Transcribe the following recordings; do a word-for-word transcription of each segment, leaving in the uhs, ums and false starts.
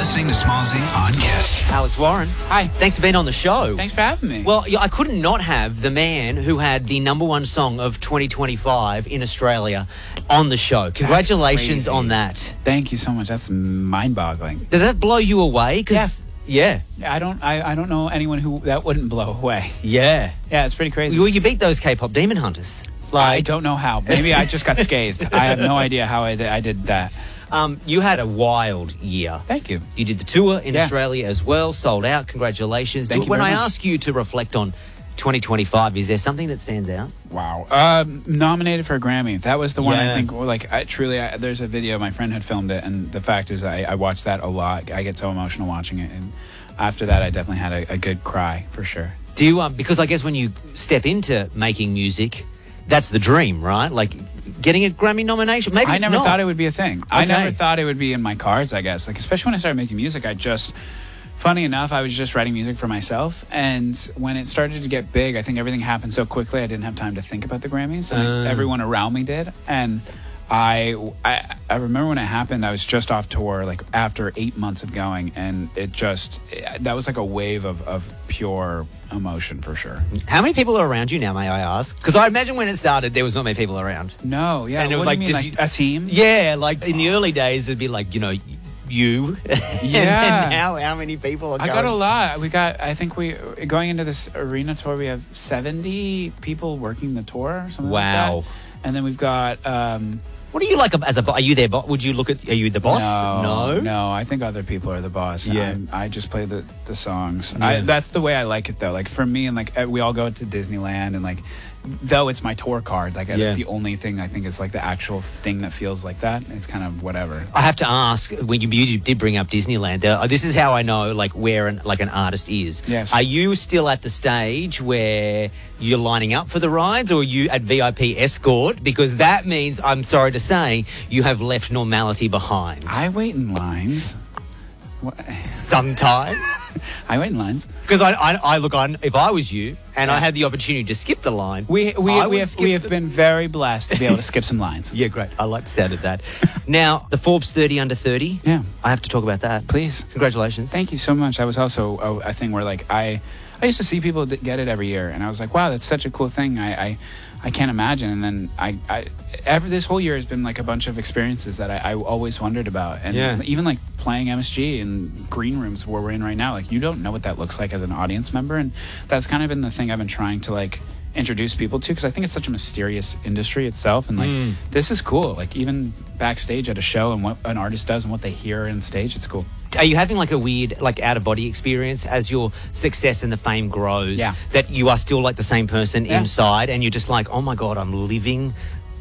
listening to Small Z on Kiss. Alex Warren. Hi. Thanks for being on the show. Thanks for having me. Well, yeah, I couldn't not have the man who had the number one song of twenty twenty-five in Australia on the show. Congratulations crazy. on that. Thank you so much. That's mind-boggling. Does that blow you away? 'Cause, yeah. Yeah. I don't. I, I don't know anyone who that wouldn't blow away. Yeah. Yeah, it's pretty crazy. You, you beat those K-pop demon hunters. I don't know how. Maybe I just got scathed. I have no idea how I, I did that. Um, you had a wild year. Thank you. You did the tour in Yeah. Australia as well, sold out. Congratulations. Thank Do- you when very I much. ask you to reflect on twenty twenty-five, is there something that stands out? Wow. Um, nominated for a Grammy. That was the one Yeah. I think, like, I, truly, I, there's a video, my friend had filmed it, and the fact is I, I watched that a lot. I get so emotional watching it, and after that, I definitely had a, a good cry, for sure. Do you, um, because I guess when you step into making music, that's the dream, right? Like getting a Grammy nomination. Maybe I it's never not. thought it would be a thing. I Okay. never thought it would be in my cards, I guess. Like, especially when I started making music, I just, funny enough, I was just writing music for myself. And when it started to get big, I think everything happened so quickly, I didn't have time to think about the Grammys. And Uh. everyone around me did. And I, I, I remember when it happened, I was just off tour, like after eight months of going. And it just, it, that was like a wave of, of pure emotion for sure. How many people are around you now, may I ask? Because I imagine when it started, there was not many people around. No, yeah. And it was what do like you mean, just- like a team? Yeah, like in the early days, it'd be like, you know, you. Yeah. And now, how many people are I going? got a lot. We got, I think we, going into this arena tour, we have seventy people working the tour. Something Wow. Like that. And then we've got, um, What are you like as a bo- Are you their boss? Would you look at, are you the boss? no, No? no, I think other people are the boss. Yeah. I'm- I just play the, the songs. Yeah. I, that's the way I like it though. Like for me and like, uh, we all go to Disneyland and like, though it's my tour card, like Yeah. that's the only thing I think is like the actual thing that feels like that. It's kind of whatever. I have to ask, when you, you did bring up Disneyland, uh, this is how I know like where an, like an artist is. Yes. Are you still at the stage where you're lining up for the rides, or are you at V I P escort? Because that means, I'm sorry to say, you have left normality behind. I wait in lines. What? Sometime. I wait in lines. Because I, I, I look on, if I was you and I had the opportunity to skip the line, We we, I we would have skip we have the- been very blessed to be able to skip some lines. Yeah, great. I like the sound of that. Now, the Forbes thirty under thirty. Yeah. I have to talk about that. Please. Congratulations. Thank you so much. That was also a, a thing where like I I used to see people that get it every year, and I was like, wow, that's such a cool thing. I I, I can't imagine. And then I, I every this whole year has been like a bunch of experiences that I, I always wondered about, and Yeah. even like playing M S G in green rooms where we're in right now. Like you don't know what that looks like as an audience member, and that's kind of been the thing I've been trying to like introduce people to, because I think it's such a mysterious industry itself, and like Mm. this is cool. Like even backstage at a show and what an artist does and what they hear on stage, it's cool. Are you having like a weird, like out of body experience as your success and the fame grows? Yeah. That you are still like the same person Yeah. inside, and you're just like, oh my God, I'm living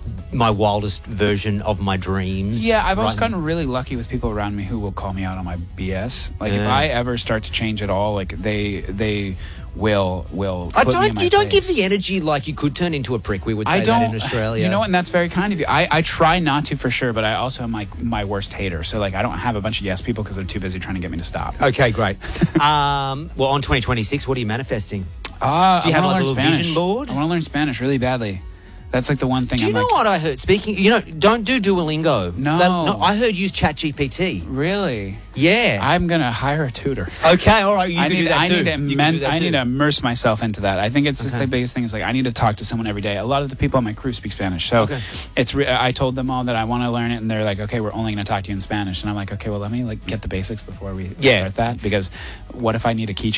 my wildest version of my dreams. Yeah, I've also right gotten really lucky with people around me who will call me out on my B S. Like if Yeah. I ever start to change at all, like they they will will. I put me in don't. my You don't give place. the energy like you could turn into a prick. We would say I don't. that in Australia. You know what? And that's very kind of you. I, I try not to for sure, but I also am like my worst hater. So like I don't have a bunch of yes people because they're too busy trying to get me to stop. Okay, great. um, well, on twenty twenty-six, what are you manifesting? Uh, Do you I have, wanna like, a learn little Spanish. vision board? I want to learn Spanish really badly. That's like the one thing Do you I'm know like. what I heard? Speaking, you know, don't do Duolingo. No. That- I heard use ChatGPT. Really? Yeah. I'm gonna hire a tutor. okay, all right. You I could need, do that I too. need to, You could men- do that I need too. to immerse myself into that. I think it's just Okay. the biggest thing is like I need to talk to someone every day. A lot of the people on my crew speak Spanish, so Okay. it's. Re- I told them all that I want to learn it, and they're like, "Okay, we're only going to talk to you in Spanish." And I'm like, "Okay, well, let me like get the basics before we Yeah. start that, because what if I need a keychain